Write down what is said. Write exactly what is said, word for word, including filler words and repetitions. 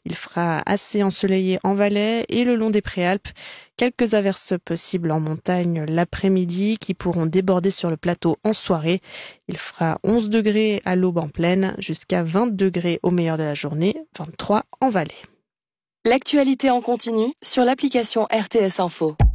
Il fera assez ensoleillé en Valais et le long des Préalpes. Quelques averses possibles en montagne l'après-midi qui pourront déborder sur le plateau en soirée. Il fera onze degrés à l'aube en plaine, jusqu'à vingt degrés au meilleur de la journée, vingt-trois en Valais. L'actualité en continu sur l'application R T S Info.